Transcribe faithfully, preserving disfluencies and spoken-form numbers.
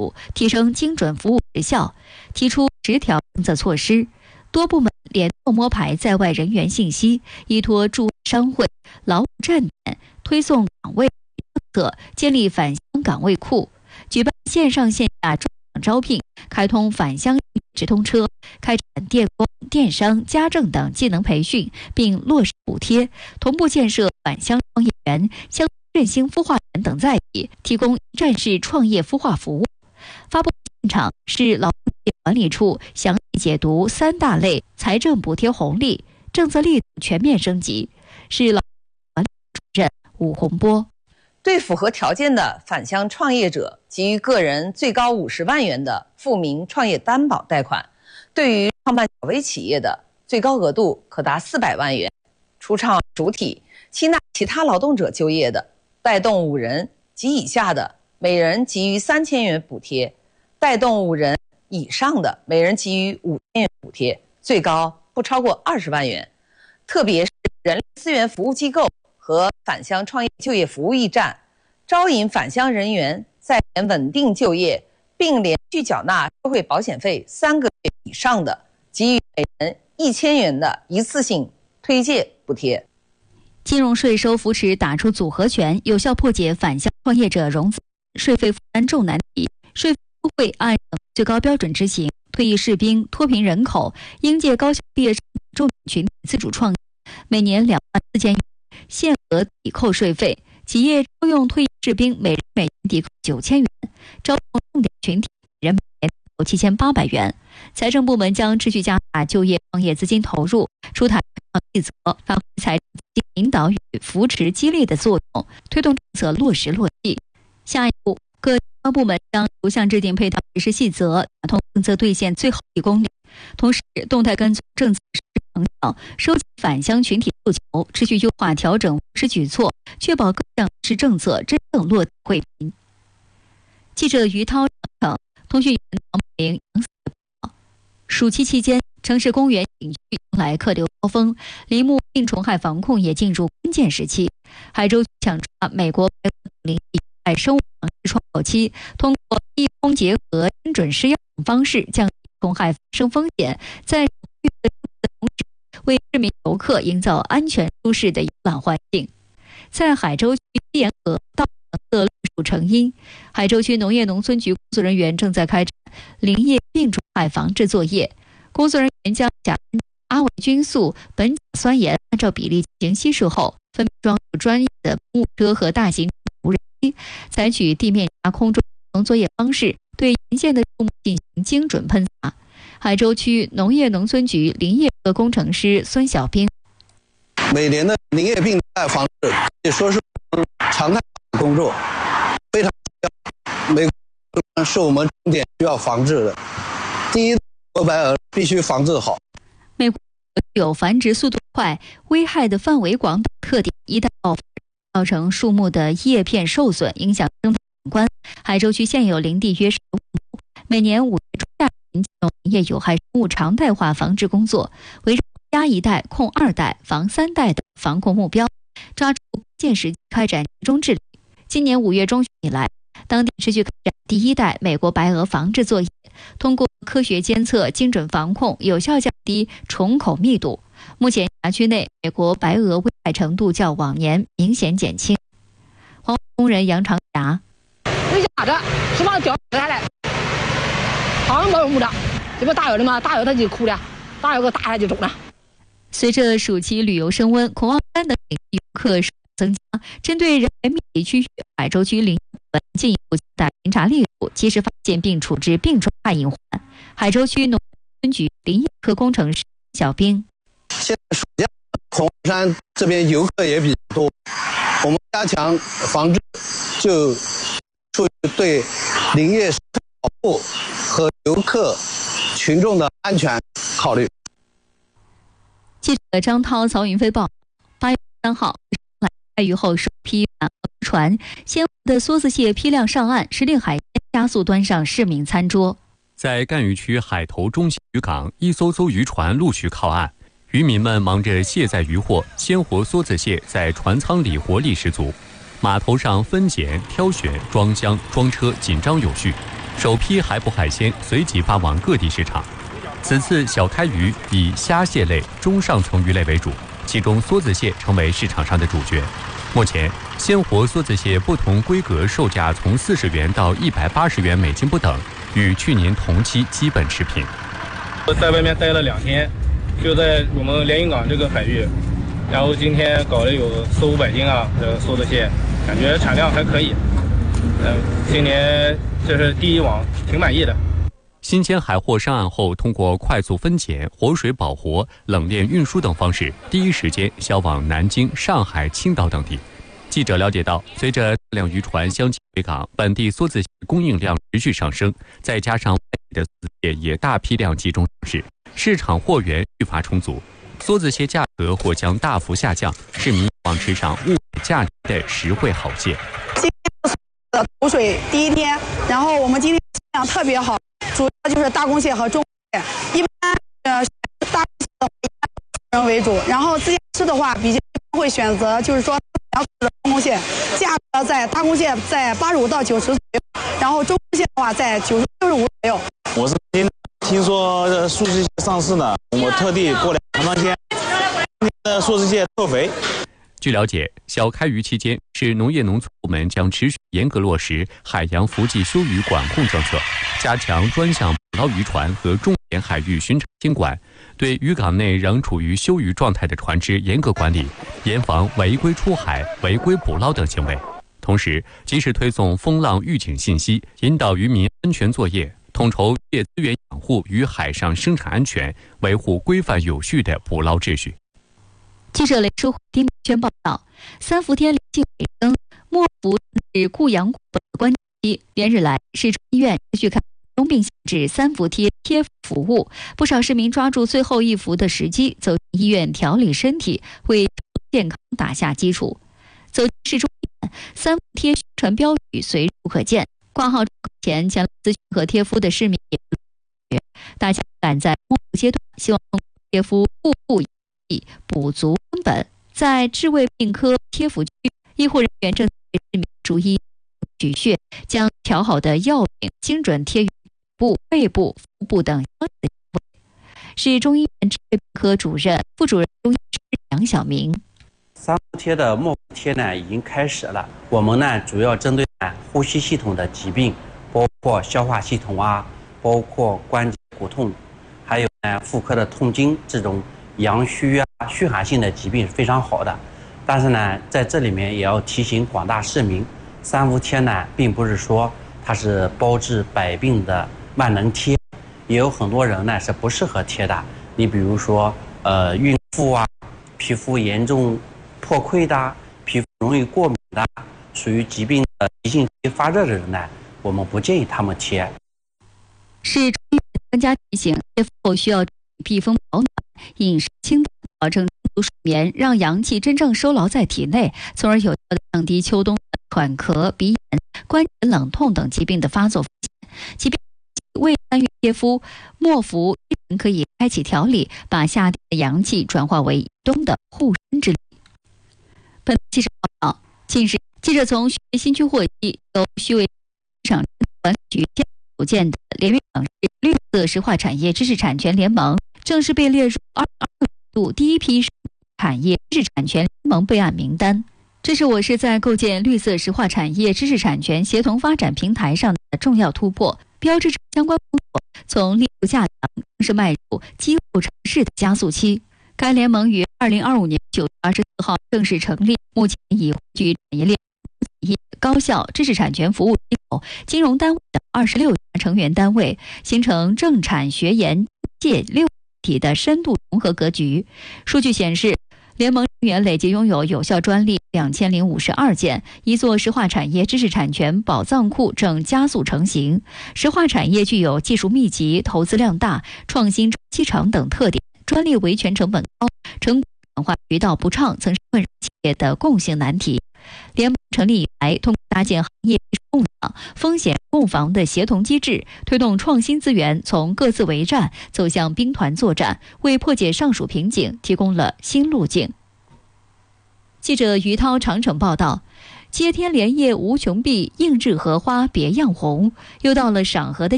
度，提升精准服务时效，提出十条政策措施。多部门联动摸排在外人员信息，依托驻外商会、劳务站点，推送岗位政策，建立返乡岗位库，举办线上线下专场招聘，开通返乡直通车，开展电工、电商、家政等技能培训，并落实补贴，同步建设返乡创业园、乡振兴孵化园等在地，提供一站式创业孵化服务。发布现场是劳动界管理处详细解读三大类财政补贴红利，政策力度全面升级。是劳动管理主任武洪波。 对符合条件的返乡创业者，给予个人最高五十万元的富民创业担保贷款；对于创办小微企业的，最高额度可达四百万元。初创主体吸纳其他劳动者就业的，带动五人及以下的，每人给予三千元补贴；带动五人以上的，每人给予五千元补贴，最高不超过二十万元。特别是人力资源服务机构和返乡创业就业服务驿站，招引返乡人员在联稳定就业，并连续缴纳社会保险费三个月以上的，给予每人一千元的一次性推介补贴。 金融税收扶持打出组合拳，有效破解返乡创业者融资税费负担重难题。税负会按最高标准执行，退役士兵、脱贫人口、应届高校毕业生重点群体自主创业，每年两万四千元限额抵扣税费。企业招用退役士兵，每人每年抵扣九千元；招用重点群体，每人每年抵扣七千八百元。财政部门将持续加大就业创业资金投入，出台细则，发挥财政资金引导与扶持激励的作用，推动政策落实落地。下一步，各相关部门将逐项制定配套实施细则，打通政策兑现最后一公里，同时动态跟踪政策实施成效，收集返乡群体诉求，持续优化调整实施举措，确保各项实施政策真正落地惠民。记者于涛长城，通讯员王美玲、杨思报。暑期期间，城市公园景区迎来客流高峰，林木病虫害防控也进入关键时期。海州抢抓美国白额林害生物防治窗口期，通过异空结合、精准施药等方式降低虫害发生风险，在预测的同时，为市民游客营造安全舒适的游览环境。在海州区西沿河道的绿树成荫，海州区农业农村局工作人员正在开展林业病虫害防治作业。工作人员将甲苯阿维菌素、苯甲酸盐按照比例进行稀释后，分别装入专业的木车和大型无人机，采取地面加空中从作业方式，对沿线的树木进行精准喷洒。海州区农业农村局林业科工程师孙小兵： 每年的林业病害防治可以说是常态工作，非常重要。每个是我们重点需要防治的。第一，国白蛾必须防治好。 美国有繁殖速度快、危害的范围广等特点，一旦爆发，造成树木的叶片受损，影响生态景观。海州区现有林地约十五亩，每年五月中下旬进行林业有害生物常态化防治工作，围绕压一代、控二代、防三代的防控目标，抓住关键时机开展集中治理。今年五月中旬以来，当地持续开展第一代美国白蛾防治作业，通过科学监测、精准防控，有效降低虫口密度。目前辖区内美国白蛾危害程度较往年明显减轻。黄工人杨长霞： 那假的，是把脚下来，好像没有木的，这不大有的吗？大有它就哭了，大有个打下就肿了。 随着暑期旅游升温，孔望山等景区游客数增加，针对人员密集区域，海州区林业部门进一步加大巡查力度，及时发现并处置病虫害隐患。海州区农村局林业科工程师小兵： 现在暑假孔望山这边游客也比较多，我们加强防治，就出于对林业保护和游客群众的安全考虑。 记者张涛、曹云飞报：八月三号，来渔后首批返河船鲜活的梭子蟹批量上岸，时令海鲜加速端上市民餐桌。 在赣榆区海头中心渔港，一艘艘渔船陆续靠岸，渔民们忙着卸载渔获，鲜活梭子蟹在船舱里活力十足。码头上分拣、挑选、装箱、装车紧张有序， 首批海捕海鲜随即发往各地市场。此次小开鱼以虾蟹类中上层鱼类为主，其中梭子蟹成为市场上的主角。目前，鲜活梭子蟹不同规格售价从四十元到一百八十元美金不等，与去年同期基本持平。 在外面待了两天，就在我们连云港这个海域，然后今天搞了有四五百斤啊，这个梭子蟹，感觉产量还可以。嗯，今年这是第一网，挺满意的。 新鲜海货上岸后，通过快速分拣、活水保活、冷链运输等方式，第一时间销往南京、上海、青岛等地。记者了解到，随着大量渔船相继回港，本地梭子蟹供应量持续上升，再加上外地的梭子蟹也大批量集中上市，市场货源愈发充足，梭子蟹价格或将大幅下降，市民望吃上物美价廉的实惠好蟹。 今天的投水第一天，然后我们今天量特别好，主要就是大公蟹和中蟹，一般呃大公蟹人为主，然后自己吃的话比较会选择就是说两的中公蟹，价格在大公蟹在八十五到九十左右，然后中公蟹的话在九十六十五左右。 我是听听说梭子蟹上市呢，我特地过来尝尝鲜。今天的梭子蟹特肥。 据了解，小开渔期间，市农业农村部门将持续严格落实海洋伏季休渔管控政策，加强专项捕捞渔船和重点海域巡查监管，对渔港内仍处于休渔状态的船只严格管理，严防违规出海、违规捕捞等行为。同时，及时推送风浪预警信息，引导渔民安全作业，统筹渔业资源养护与海上生产安全，维护规范有序的捕捞秩序。 记者雷淑丁轩报道，三伏天临近尾声，末伏是固阳固本的关键期。连日来，市中医院持续开通并限制三伏贴贴服务，不少市民抓住最后一伏的时机，走进医院调理身体，为健康打下基础。走进市中医院，三伏贴宣传标语随处可见，挂号前前来咨询和贴敷的市民也不缺，大家赶在末伏阶段，希望通过贴敷步步补足根本。在治胃病科贴服区，医护人员正为市民逐一取穴，将调好的药饼精准贴于部、背部、腹部等相应的部位。市中医院治胃病科主任、副主任中医师杨晓明。 三伏贴的末伏贴呢已经开始了，我们呢主要针对呼吸系统的疾病，包括消化系统啊，包括关节骨痛，还有呢妇科的痛经这种阳虚啊、虚寒性的疾病是非常好的。但是呢，在这里面也要提醒广大市民，三伏贴呢，并不是说它是包治百病的万能贴，也有很多人呢是不适合贴的。你比如说，呃，孕妇啊，皮肤严重破溃的，皮肤容易过敏的，属于疾病的急性期发热的人呢，我们不建议他们贴。 市专家提醒，贴敷后需要避风保暖。饮食清淡，保证充足睡眠，让阳气真正收牢在体内，从而有效地降低秋冬喘咳、鼻炎、关节冷痛等疾病的发作风险。即便未参与贴敷，末伏依然可以开启调理，把夏天的阳气转化为冬的护身之力。本记者报道，近日，记者从徐汇新区获悉，由徐汇市场管理局组建的连云港市绿色石化产业知识产权联盟正式被列入二零二二年度第一批产业知识产权联盟备案名单。这是我市在构建绿色石化产业知识产权协同发展平台上的重要突破，标志着相关工作从立足架梁正式迈入积厚成势的加速期。该联盟于二零二五年九月二十四号正式成立，目前已汇聚产业链、企业、高校、知识产权服务机构、金融单位等二十六家成员单位，形成政产学研界六体的深度融合格局。数据显示，联盟成员累计拥有有效专利两千零五十二件，一座石化产业知识产权宝藏库正加速成型。石化产业具有技术密集、投资量大、创新周期长等特点，专利维权成本高，成果转化渠道不畅曾是困扰企业的共性难题。联盟成立以来，通过搭建行业技术共享、风险共防的协同机制，推动创新资源从各自为战走向兵团作战，为破解上述瓶颈提供了新路径。记者于涛长城报道， 接天莲叶无穷碧，映日荷花别样红。又到了赏荷的